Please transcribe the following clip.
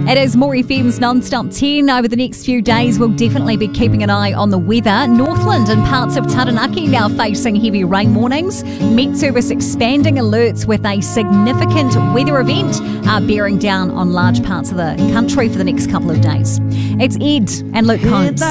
It is More FM's Non-Stop 10. Over the next few days, we'll definitely be keeping an eye on the weather. Northland and parts of Taranaki now facing heavy rain warnings. Met Service expanding alerts with a significant weather event bearing down on large parts of the country for the next couple of days. It's Ed and Luke Combs.